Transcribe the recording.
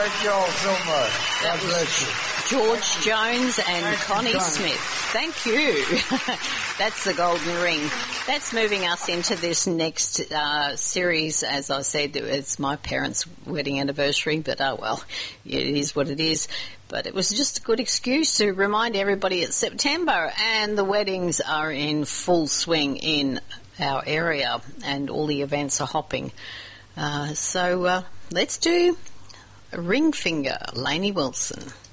Thank you all so much. God bless you. George Jones and Connie Smith. Thank you. That's the golden ring. That's moving us into this next series. As I said, it's my parents' wedding anniversary, but oh well, it is what it is. But it was just a good excuse to remind everybody it's September and the weddings are in full swing in our area and all the events are hopping. So let's do Ring Finger, Lainey Wilson.